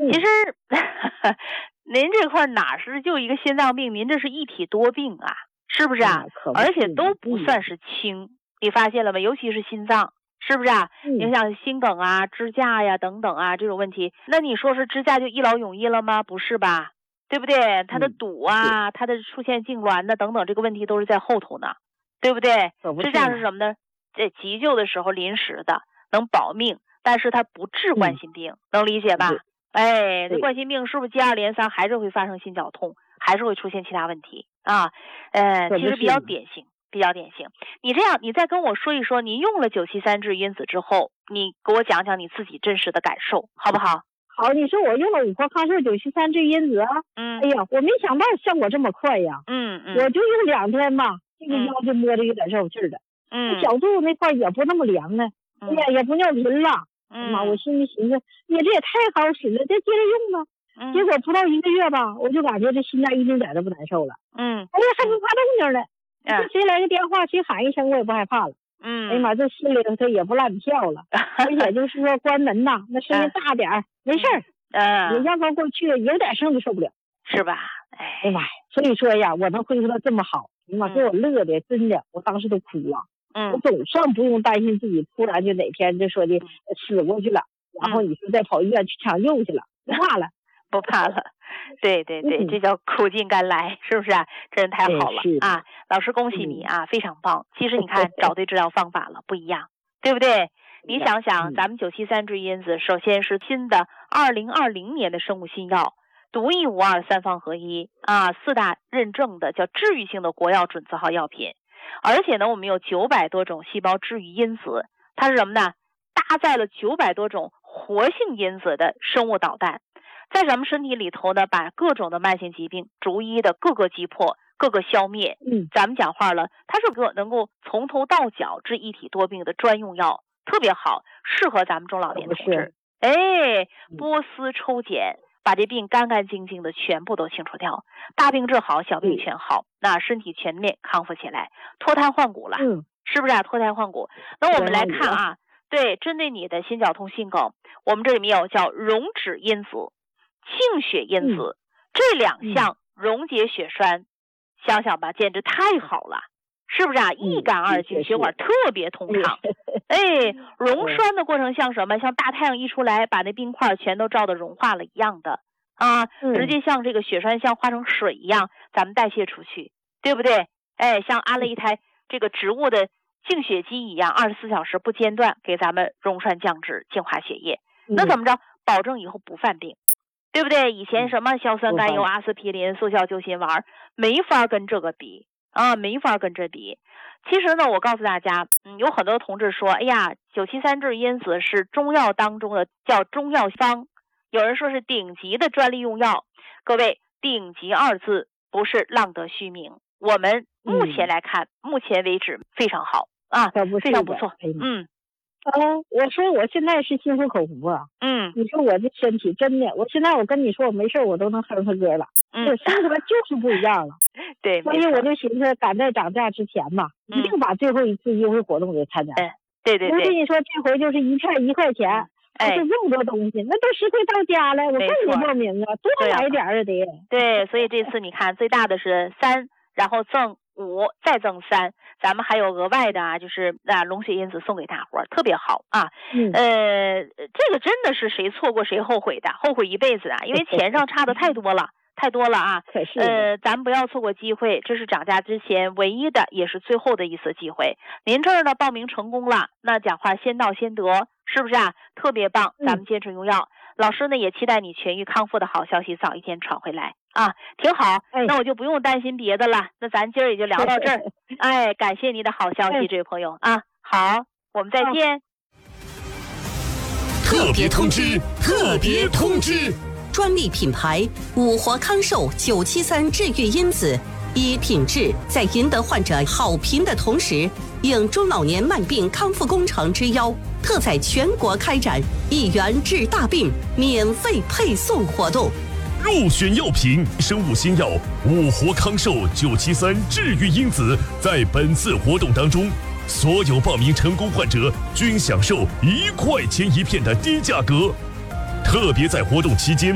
其实您这块哪是就一个心脏病，您这是一体多病啊，是不是啊？而且都不算是轻，你发现了吗？尤其是心脏，是不是啊？你像心梗啊、支架呀等等啊这种问题，那你说是支架就一劳永逸了吗？不是吧？对不对？它的堵啊，它的出现痉挛的等等，这个问题都是在后头呢，对不对？支架是什么呢？这急救的时候临时的，能保命，但是它不治冠心病，能理解吧？哎，这冠心病是不是接二连三还是会发生心绞痛，还是会出现其他问题啊？其实比较典型。你这样，你再跟我说一说，你用了973治愈因子之后，你给我讲讲你自己真实的感受，好不好？ 好，你说我用了5活康寿973治愈因子，哎呀，我没想到效果这么快呀。我就用2天吧，这个腰就摸着有点绕劲儿的，小肚子那块也不那么凉呢，哎呀，也不尿频了。妈，我心里寻思，你这也太好使了，再接着用啊。结果不到1个月吧，我就感觉这心脏一丁点都不难受了。哎呀，还不发动静了。谁来个电话，谁喊一声，我也不害怕了。哎呀妈，这心里头也不乱跳了。而且就是说关门呐，那声音大点儿，没事儿。也要不过去有点声都受不了， 是吧？ 哎呀妈，所以说呀，我能恢复到这么好，哎呀妈，给我乐的，真的，我当时都哭了。我总算不用担心自己突然就哪天就说的死过去了，然后你说再跑医院去抢救去了，不怕了。 不怕了，对，这叫苦尽甘来，是不是啊？真是太好了啊！老师恭喜你啊，非常棒。其实你看找对治疗方法了，不一样，对不对？你想想，咱们973治愈因子，首先是新的2020年的生物新药，独一无二3方合一啊，4大认证的叫治愈性的国药准字号药品。而且呢，我们有900多种细胞治愈因子，它是什么呢？搭载了900多种活性因子的生物导弹。在咱们身体里头呢，把各种的慢性疾病逐一的各个击破，各个消灭。咱们讲话了，它是个能够从头到脚治一体多病的专用药，特别好，适合咱们中老年同志。剥丝抽检，把这病干干净净的全部都清除掉，大病治好，小病全好，那身体全面康复起来，脱胎换骨了，是不是啊？脱胎换骨。那我们来看啊，对，针对你的心绞痛、心梗，我们这里面有叫溶脂因子、净血因子，这2项溶解血栓，想想吧，简直太好了，是不是啊？一干二净，血管特别通畅。溶栓的过程像什么？像大太阳一出来，把那冰块全都照得融化了一样的啊，直接像这个血栓像化成水一样，咱们代谢出去，对不对？像安了一台这个植物的净血机一样，24小时不间断给咱们溶栓降脂、净化血液。那怎么着？保证以后不犯病。对不对？以前什么硝酸甘油、阿司匹林、速效救心丸，没法跟这个比啊，没法跟这比。其实呢，我告诉大家，有很多同志说，哎呀，973治愈因子是中药当中的叫中药方，有人说是顶级的专利用药。各位，顶级2字不是浪得虚名，我们目前来看，目前为止非常好啊，非常不错。 我说我现在是心服口服啊。你说我这身体真的，我现在我跟你说我没事我都能哼哼歌了。我生活就是不一样了。 对， 所以我就寻思赶在涨价之前吧，一定把最后一次优惠活动给参加。 对。 我跟你说，这回就是一片1块钱，还是这么多东西，那都实惠到家了，我更得报名啊，多来点啊得。 对，所以这次你看最大的是3，然后赠5，再赠3，咱们还有额外的啊，就是溶血因子送给大伙儿，特别好啊。这个真的是谁错过谁后悔的，后悔一辈子啊，因为钱上差的太多了。啊！咱不要错过机会，这是涨价之前唯一的，也是最后的一次机会。您这儿呢报名成功了，那讲话先到先得，是不是啊？特别棒，咱们坚持用药。老师呢也期待你痊愈康复的好消息早一天传回来啊，挺好。那我就不用担心别的了，那咱今儿也就聊到这儿。感谢你的好消息，这位朋友啊，好，我们再见。 特别通知，特别通知。 专利品牌5活康寿973治愈因子，以品质在赢得患者好评的同时，应中老年慢病康复工程之邀，特在全国开展1元治大病免费配送活动。 入选药品生物新药5活康寿973治愈因子，在本次活动当中，所有报名成功患者均享受1块钱一片的低价格。特别在活动期间，